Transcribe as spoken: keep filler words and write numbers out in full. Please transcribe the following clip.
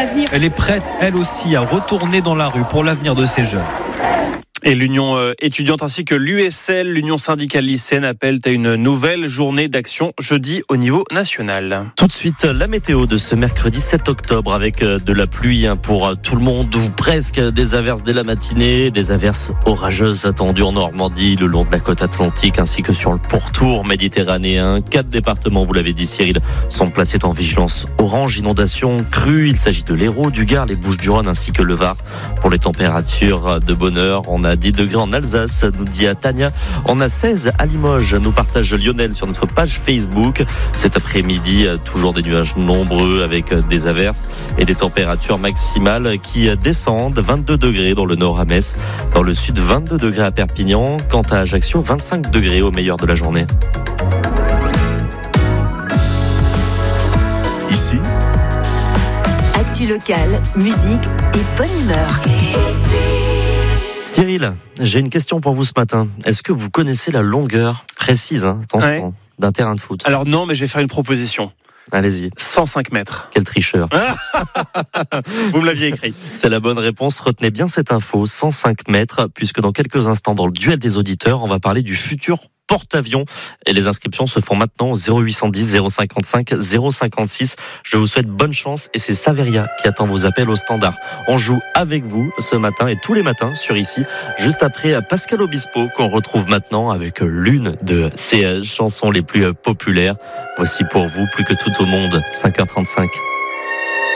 d'avenir. Elle est prête, elle aussi, à retourner dans la rue pour l'avenir de ces jeunes. Et l'Union étudiante ainsi que l'U S L, l'Union syndicale lycéenne, appellent à une nouvelle journée d'action jeudi au niveau national. Tout de suite, la météo de ce mercredi sept octobre avec de la pluie pour tout le monde ou presque, des averses dès la matinée, des averses orageuses attendues en Normandie, le long de la côte atlantique ainsi que sur le pourtour méditerranéen. Quatre départements, vous l'avez dit Cyril, sont placés en vigilance orange, inondation crue. Il s'agit de l'Hérault, du Gard, les Bouches-du-Rhône ainsi que le Var. Pour les températures de bonheur, on a dix degrés en Alsace, nous dit Tania. On a seize à Limoges, nous partage Lionel sur notre page Facebook. Cet après-midi, toujours des nuages nombreux avec des averses et des températures maximales qui descendent. vingt-deux degrés dans le nord à Metz, dans le sud vingt-deux degrés à Perpignan. Quant à Ajaccio, vingt-cinq degrés au meilleur de la journée. Ici, actu locale, musique et bonne humeur. Cyril, j'ai une question pour vous ce matin. Est-ce que vous connaissez la longueur précise, hein, attention, ouais. d'un terrain de foot ? Alors non, mais je vais faire une proposition. Allez-y. cent cinq mètres. Quel tricheur. Vous me l'aviez écrit. C'est la bonne réponse. Retenez bien cette info, cent cinq mètres, puisque dans quelques instants, dans le duel des auditeurs, on va parler du futur porte-avions. Et les inscriptions se font maintenant au zéro huit cent dix, zéro cinquante-cinq, zéro cinquante-six. Je vous souhaite bonne chance et c'est Saveria qui attend vos appels au standard. On joue avec vous ce matin et tous les matins sur ici, juste après Pascal Obispo qu'on retrouve maintenant avec l'une de ses chansons les plus populaires. Voici pour vous, plus que tout au monde, cinq heures trente-cinq.